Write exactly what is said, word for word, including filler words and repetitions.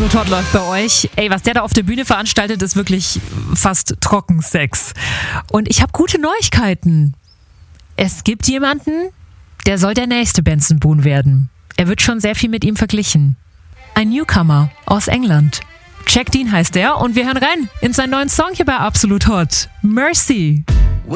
Absolut Hot läuft bei euch. Ey, was der da auf der Bühne veranstaltet, ist wirklich fast Trockensex. Und ich habe gute Neuigkeiten. Es gibt jemanden, der soll der nächste Benson Boone werden. Er wird schon sehr viel mit ihm verglichen. Ein Newcomer aus England. Jack Dean heißt er und wir hören rein in seinen neuen Song hier bei Absolut Hot. Mercy.